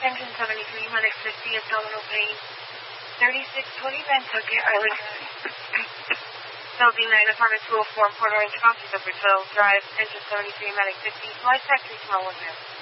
Engine 73, Medic 50, abdominal pain. 3620 Nantucket Island. Building 9, apartment 204, Port Orange, Coffee, Upper 12 Drive. Engine 73, Medic 50, Flight Factory, Small 1 Ma'am.